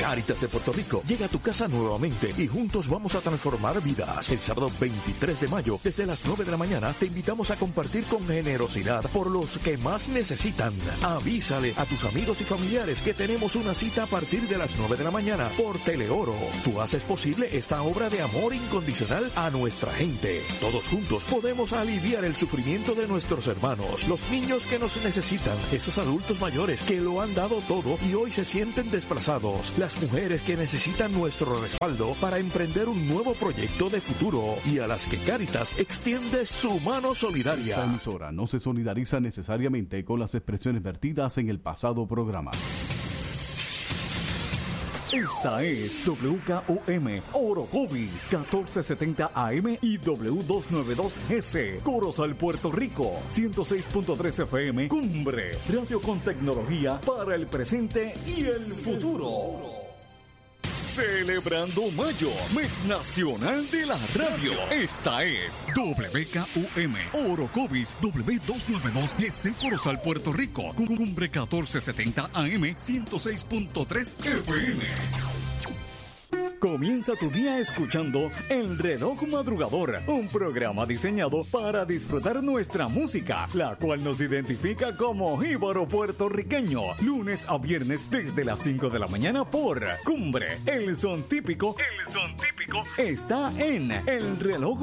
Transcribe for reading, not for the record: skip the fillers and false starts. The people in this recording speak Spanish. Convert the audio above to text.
Cáritas de Puerto Rico llega a tu casa nuevamente y juntos vamos a transformar vidas. El sábado 23 de mayo, desde las 9 de la mañana, te invitamos a compartir con generosidad por los que más necesitan. Avísale a tus amigos y familiares que tenemos una cita a partir de las 9 de la mañana por Teleoro. Tú haces posible esta obra de amor incondicional a nuestra gente. Todos juntos podemos aliviar el sufrimiento de nuestros hermanos, los niños que nos necesitan, esos adultos mayores que lo han dado todo y hoy se sienten desplazados, las mujeres que necesitan nuestro respaldo para emprender un nuevo proyecto de futuro y a las que Cáritas extiende su mano solidaria. Esta emisora no se solidariza necesariamente con las expresiones vertidas en el pasado programa. Esta es WKOM Orocovis 1470 AM y W292S Corozal, Puerto Rico 106.3 FM Cumbre, radio con tecnología para el presente y el futuro. Celebrando Mayo, mes nacional de la radio. Esta es WKUM Orocovis W292S Corozal, Puerto Rico. Cumbre 1470 AM 106.3 FM. Comienza tu día escuchando El Reloj Madrugador, un programa diseñado para disfrutar nuestra música, la cual nos identifica como jíbaro puertorriqueño, lunes a viernes desde las 5 de la mañana por Cumbre. El son típico está en El Reloj